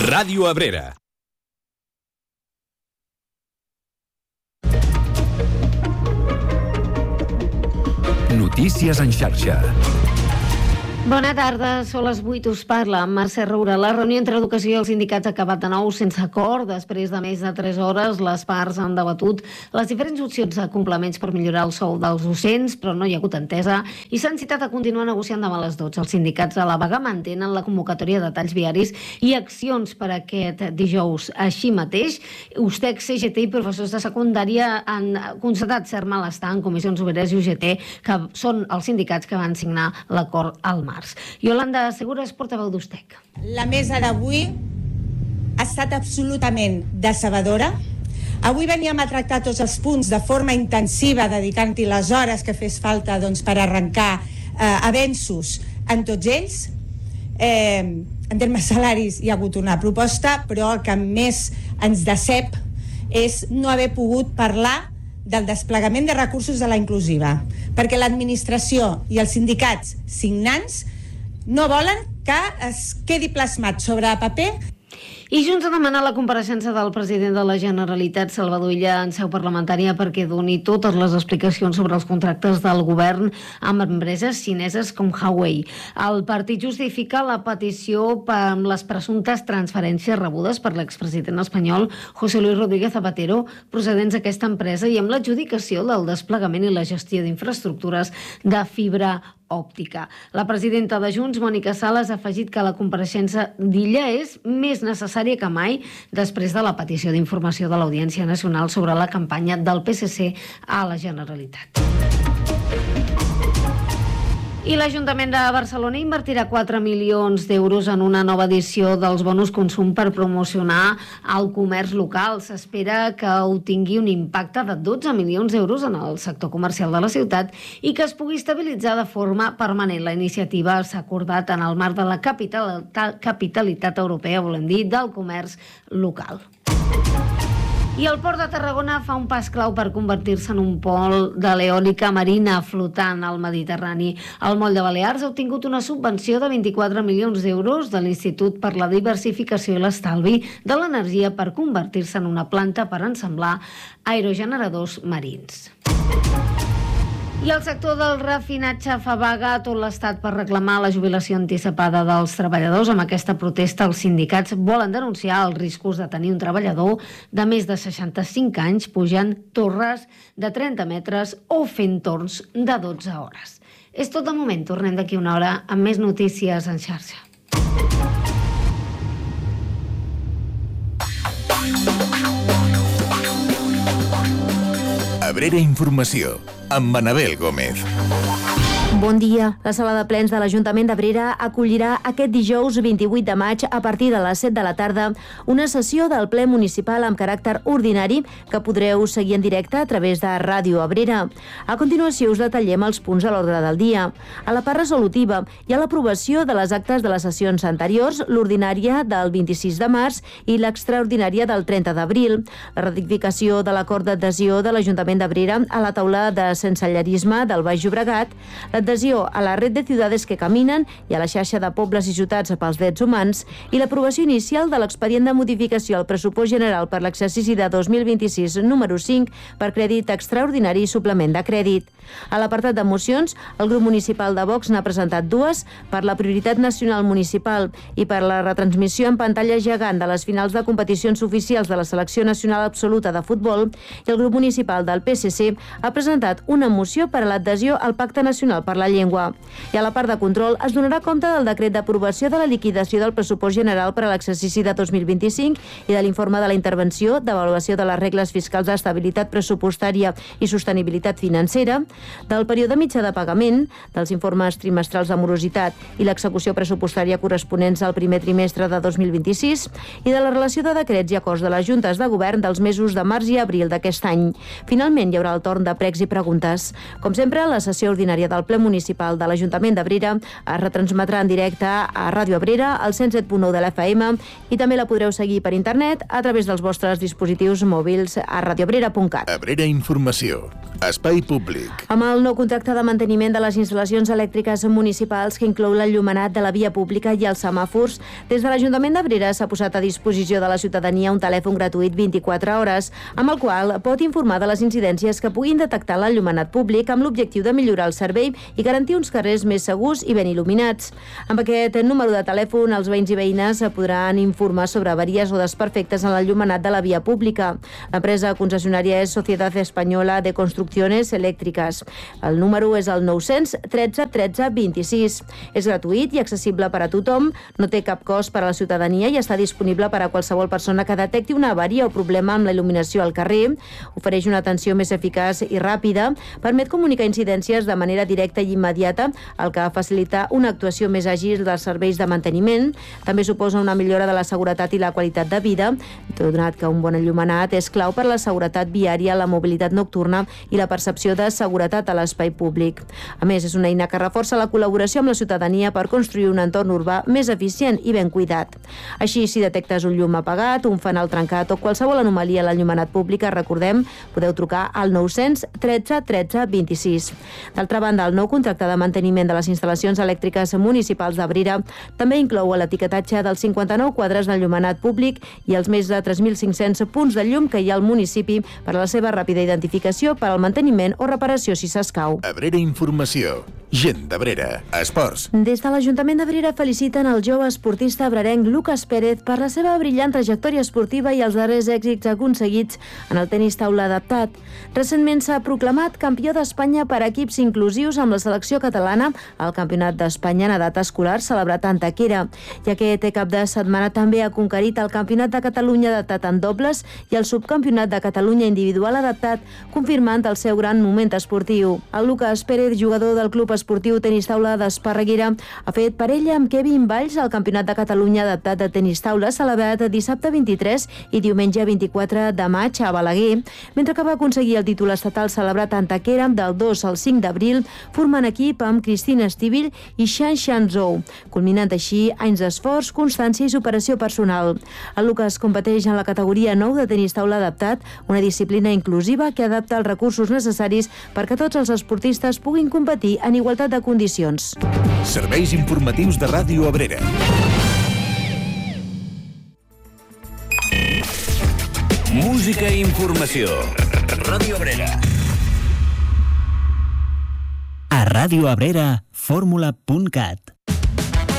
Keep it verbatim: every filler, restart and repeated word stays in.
Ràdio Abrera. Notícies en xarxa. Bona tarda, són les vuit, us parla Mercè Roura. La reunió entre Educació i els sindicats ha acabat de nou sense acord. Després de més de tres hores, les parts han debatut les diferents opcions de complements per millorar el sou dels docents, però no hi ha hagut entesa i s'han citat a continuar negociant demà a les dotze. Els sindicats a la vaga mantenen la convocatòria de talls viaris i accions per aquest dijous. Així mateix, USTEC, C G T i professors de secundària han constatat cert malestar en Comissions Obreres i U G T, que són els sindicats que van signar l'acord al març. Yolanda Segures, portaveu d'USTEC. La mesa d'avui ha estat absolutament decebedora. Avui veníem a tractar tots els punts de forma intensiva, dedicant-hi les hores que fes falta doncs, per arrencar eh, avenços en tots ells. Eh, en termes salaris hi ha hagut una proposta, però el que més ens decep és no haver pogut parlar del desplegament de recursos de la inclusiva, perquè l'administració i els sindicats signants no volen que es quedi plasmat sobre paper. I Junts ha demanat la compareixença del president de la Generalitat, Salvador Illa, en seu parlamentària perquè doni totes les explicacions sobre els contractes del govern amb empreses xineses com Huawei. El partit justifica la petició amb les presumptes transferències rebudes per l'expresident espanyol José Luis Rodríguez Zapatero procedents d'aquesta empresa i amb l'adjudicació del desplegament i la gestió d'infraestructures de fibra òptica. La presidenta de Junts, Mònica Sales, ha afegit que la compareixença d'Illa és més necessària que mai després de la petició d'informació de l'Audiència Nacional sobre la campanya del P S C a la Generalitat. I l'Ajuntament de Barcelona invertirà quatre milions d'euros en una nova edició dels bonus consum per promocionar el comerç local. S'espera que tingui un impacte de dotze milions d'euros en el sector comercial de la ciutat i que es pugui estabilitzar de forma permanent. La iniciativa s'ha acordat en el marc de la capital, capitalitat europea, volem dir, del comerç local. I el Port de Tarragona fa un pas clau per convertir-se en un pol de l'eòlica marina flotant al Mediterrani. El Moll de Balears ha obtingut una subvenció de vint-i-quatre milions d'euros de l'Institut per la Diversificació i l'Estalvi de l'Energia per convertir-se en una planta per ensamblar aerogeneradors marins. I el sector del refinatge fa vaga a tot l'estat per reclamar la jubilació anticipada dels treballadors. Amb aquesta protesta, els sindicats volen denunciar els riscos de tenir un treballador de més de seixanta-cinc anys pujant torres de trenta metres o fent torns de dotze hores. És tot de moment. Tornem d'aquí una hora amb més notícies en xarxa. Abrera Informació, amb Manabel Gómez. Bon dia. La sala de plens de l'Ajuntament d'Abrera acollirà aquest dijous vint-i-vuit de maig a partir de les set de la tarda una sessió del ple municipal amb caràcter ordinari que podreu seguir en directe a través de Ràdio Abrera. A continuació us detallem els punts a l'ordre del dia. A la part resolutiva hi ha l'aprovació de les actes de les sessions anteriors, l'ordinària del vint-i-sis de març i l'extraordinària del trenta d'abril, la ratificació de l'acord d'adhesió de l'Ajuntament d'Abrera a la taula de sensellarisme del Baix Llobregat, l'adhesió a la Red de Ciudades que Caminen i a la xarxa de pobles i ciutats pels drets humans i l'aprovació inicial de l'expedient de modificació al pressupost general per l'exercici de dos mil vint-i-sis número cinc per crèdit extraordinari i suplement de crèdit. A l'apartat de mocions, el grup municipal de Vox n'ha presentat dues per la prioritat nacional municipal i per la retransmissió en pantalla gegant de les finals de competicions oficials de la Selecció Nacional Absoluta de Futbol i el grup municipal del P S C ha presentat una moció per a l'adhesió al Pacte Nacional per la Llengua. I a la part de control es donarà compte del decret d'aprovació de la liquidació del pressupost general per a l'exercici de dos mil vint-i-cinc i de l'informe de la intervenció d'avaluació de les regles fiscals d'estabilitat pressupostària i sostenibilitat financera, del període mitjà de pagament, dels informes trimestrals de morositat i l'execució pressupostària corresponents al primer trimestre de dos mil vint-i-sis i de la relació de decrets i acords de les juntes de govern dels mesos de març i abril d'aquest any. Finalment, hi haurà el torn de pregs i preguntes. Com sempre, la sessió ordinària del ple municipal de l'Ajuntament d'Abrera es retransmetrà en directe a Ràdio Abrera, al cent set punt nou de l'F M, i també la podreu seguir per internet a través dels vostres dispositius mòbils a radioabrera punt cat. Abrera Informació. Espai públic. Amb el nou contracte de manteniment de les instal·lacions elèctriques municipals que inclou l'enllumenat de la via pública i els semàfors, des de l'Ajuntament d'Abrera s'ha posat a disposició de la ciutadania un telèfon gratuït vint-i-quatre hores, amb el qual pot informar de les incidències que puguin detectar l'enllumenat públic amb l'objectiu de millorar el servei i garantir uns carrers més segurs i ben il·luminats. Amb aquest número de telèfon, els veïns i veïnes podran informar sobre avaries o desperfectes en l'enllumenat de la via pública. L'empresa concessionària és Societat Espanyola de Construcciones Elèctriques. El número és el nou-cents tretze tretze vint-i-sis. És gratuït i accessible per a tothom, no té cap cost per a la ciutadania i està disponible per a qualsevol persona que detecti una avaria o problema amb la il·luminació al carrer. Ofereix una atenció més eficaç i ràpida, permet comunicar incidències de manera directa i immediata, el que facilita una actuació més àgil dels serveis de manteniment. També suposa una millora de la seguretat i la qualitat de vida, donat que un bon enllumenat és clau per a la seguretat viària, la mobilitat nocturna i la percepció de seguretat a l'espai públic. A més, és una eina que reforça la col·laboració amb la ciutadania per construir un entorn urbà més eficient i ben cuidat. Així, si detectes un llum apagat, un fanal trencat o qualsevol anomalia a l'enllumenat públic, recordem, podeu trucar al nou-cents tretze tretze vint-i-sis. D'altra banda, el nou contracte de manteniment de les instal·lacions elèctriques municipals d'Abrera també inclou l'etiquetatge dels cinquanta-nou quadres d'enllumenat públic i els més de tres mil cinc-cents punts de llum que hi ha al municipi per a la seva ràpida identificació per al manteniment o reparació si s'escau. Abrera Informació. Gent d'Abrera. Esports. Des de l'Ajuntament d'Abrera feliciten el jove esportista abrerenc Lucas Pérez per la seva brillant trajectòria esportiva i els darrers èxits aconseguits en el tenis taula adaptat. Recentment s'ha proclamat campió d'Espanya per equips inclusius amb la selecció catalana al Campionat d'Espanya en edat escolar celebrat a Antequera. I aquest cap de setmana també ha conquerit el Campionat de Catalunya adaptat en dobles i el Subcampionat de Catalunya individual adaptat, confirmant el seu gran moment esportiu. El Lucas Pérez, jugador del Club Esportiu Tenis Taula d'Esparreguera, ha fet parella amb Kevin Valls al Campionat de Catalunya adaptat de tenis taula celebrat dissabte vint-i-tres i diumenge vint-i-quatre de maig a Balaguer, mentre que va aconseguir el títol estatal celebrat a Antequera del dos al cinc d'abril, formant equip amb Cristina Estivill i Shan Shan Zhou, culminant així anys d'esforç, constància i superació personal. El Lucas competeix en la categoria nou de tenis taula adaptat, una disciplina inclusiva que adapta els recursos necessaris perquè tots els esportistes puguin competir en igualtat de condicions. Serveis informatius de Ràdio Abrera. Música i informació. Ràdio Abrera. A Ràdio Abrera, fórmula punt cat.